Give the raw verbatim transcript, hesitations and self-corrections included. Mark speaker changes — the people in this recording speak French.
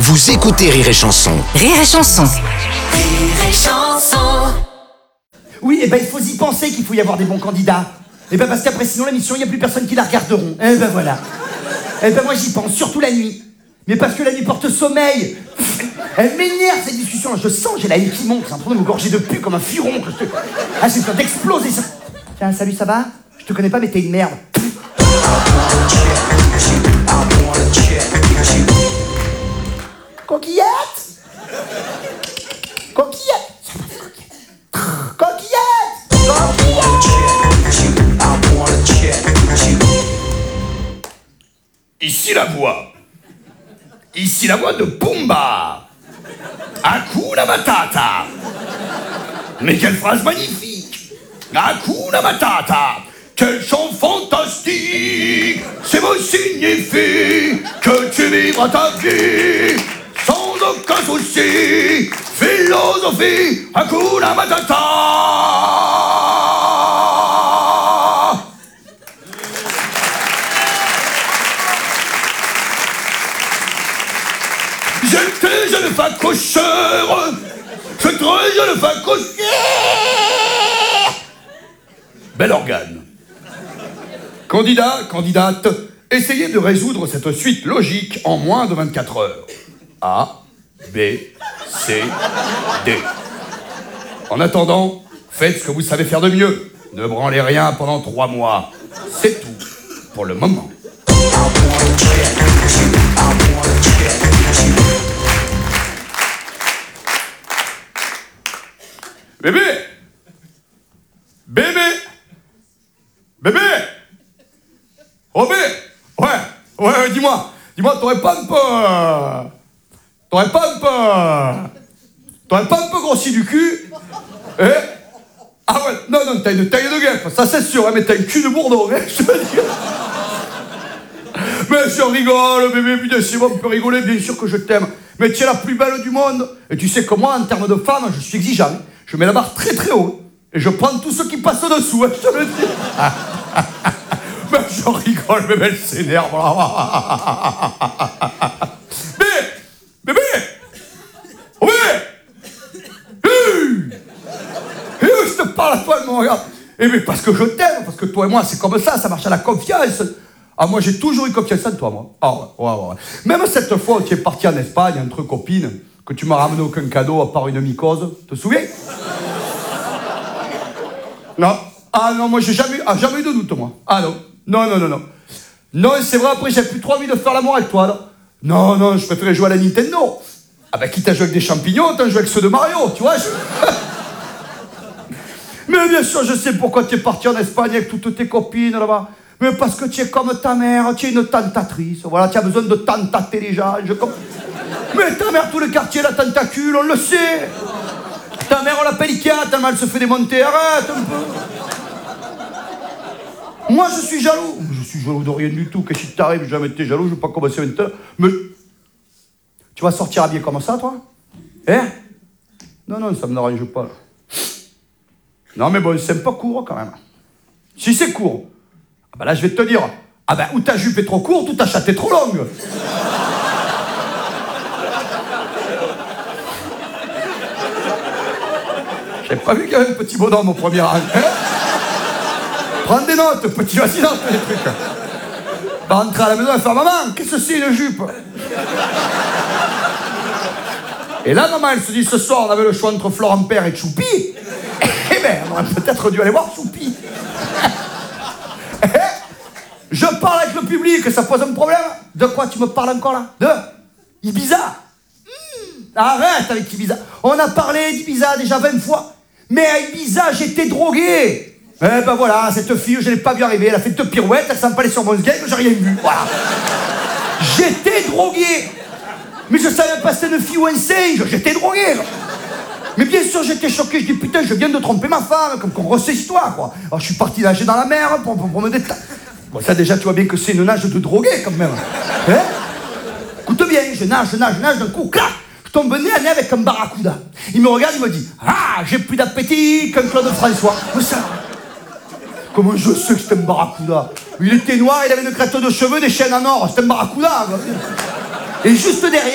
Speaker 1: Vous écoutez Rire et Chanson.
Speaker 2: Rire et Chanson.
Speaker 3: Rire et Chanson.
Speaker 4: Oui, et ben il faut y penser qu'il faut y avoir des bons candidats. Et ben parce qu'après sinon l'émission, il n'y a plus personne qui la regarderont. Et ben voilà. Et ben moi j'y pense, surtout la nuit. Mais parce que la nuit porte sommeil. Elle m'énerve cette discussion. Je sens, j'ai la haine qui monte. C'est en train de me gorger de pu comme un furon. Que je te... Ah, j'ai peur d'exploser ça. Tiens, salut, ça va? Je te connais pas, mais t'es une merde. Coquillette? Coquillette? Coquillette?
Speaker 5: Ici la voix. Ici la voix de Pumba. Hakuna Matata. Mais quelle phrase magnifique. Hakuna Matata. Quel chant fantastique. C'est beau signifie que tu vivras ta vie sans aucun souci. Philosophie. Hakuna Matata. J'étais jeune facocheur, je très jeune facocheur. Bel organe. Candidat, candidate, essayez de résoudre cette suite logique en moins de vingt-quatre heures. A, B, C, D. En attendant, faites ce que vous savez faire de mieux. Ne branlez rien pendant trois mois. C'est tout pour le moment. Bébé! Bébé! Bébé! Oh bébé! Ouais, ouais, ouais, dis-moi, dis-moi, t'aurais pas un peu... T'aurais pas un peu... T'aurais pas un peu grossi du cul? Eh? Ah ouais, non, non, t'as une taille de guêpe, ça c'est sûr, hein, mais t'as un cul de bourdon, hein, je te dis. Mais je rigole, bébé, bien sûr, on peut rigoler, bien sûr que je t'aime. Mais tu es la plus belle du monde. Et tu sais que moi, en termes de femme, je suis exigeant. Je mets la barre très très haut. Et je prends tous ceux qui passent dessous, hein, je te le dis. Mais je rigole, bébé, elle s'énerve. Bébé! Bébé! Oh bébé! Hum. Et je te parle à toi, elle me regarde. Et mais parce que je t'aime, parce que toi et moi, c'est comme ça, ça marche à la confiance. Ah, moi, j'ai toujours eu confiance en toi, moi. Ah, ouais, ouais, ouais. Même cette fois où tu es parti en Espagne entre copines, que tu m'as ramené aucun cadeau à part une mycose, te souviens? Non. Ah, non, moi, j'ai jamais, ah, jamais eu de doute, moi. Ah, non. Non, non, non, non. Non, c'est vrai, après, j'ai plus trop envie de faire l'amour avec toi, là. Non, non, je préférais jouer à la Nintendo. Ah, ben, quitte à jouer avec des champignons, autant jouer avec ceux de Mario, tu vois. Je... Mais bien sûr, je sais pourquoi tu es parti en Espagne avec toutes tes copines, là-bas. Mais parce que tu es comme ta mère, tu es une tentatrice, voilà, tu as besoin de tentater les gens. Je... Mais ta mère, tout le quartier, la tentacule, on le sait. Ta mère, on l'appelle Ikea, tellement elle se fait démonter, arrête un peu. Moi, je suis jaloux. Je suis jaloux de rien du tout, qu'est-ce qui t'arrive? J'ai jamais été jaloux, je vais pas commencer maintenant. Mais tu vas sortir habillé comme ça, toi? Hein? Non, non, ça me n'arrange pas. Non, mais bon, c'est un peu court, quand même. Si c'est court, ah ben là, je vais te dire, ah ben, ou ta jupe est trop courte, ou ta chatte est trop longue. J'ai pas vu qu'il y avait un petit bonhomme au premier rang. Hein? Prends des notes, petit, vas-y, note les trucs. Va rentrer à la maison et faire, maman, qu'est-ce que c'est une jupe? Et là, maman, elle se dit, ce soir, on avait le choix entre Florent Père et Choupi. Eh ben, on aurait peut-être dû aller voir Choupi. Je parle avec le public, ça pose un problème? De quoi tu me parles encore là? De Ibiza? mmh, Arrête avec Ibiza. On a parlé d'Ibiza déjà vingt fois. Mais à Ibiza, j'étais drogué. Eh ben voilà, cette fille, je l'ai pas vu arriver. Elle a fait deux pirouettes, elle s'est empalée sur mon sgeg, j'ai rien vu. Voilà. J'étais drogué. Mais je savais pas si c'était une fille ou un singe. J'étais drogué. Mais bien sûr, j'étais choqué. Je dis, putain, je viens de tromper ma femme. Comme qu'on ressaisit toi, quoi. Alors, je suis parti nager dans la mer pour, pour, pour me détendre. Bon, ça, déjà, tu vois bien que c'est une nage de drogué, quand même. Hein? Écoute bien, je nage, je nage, je nage, d'un coup, clac, je tombe nez à nez avec un barracuda. Il me regarde, il me dit, ah, j'ai plus d'appétit qu'un Claude François. Mais ça, comment je sais que c'était un barracuda? Il était noir, il avait une crête de cheveux, des chaînes en or, c'était un barracuda. Et juste derrière,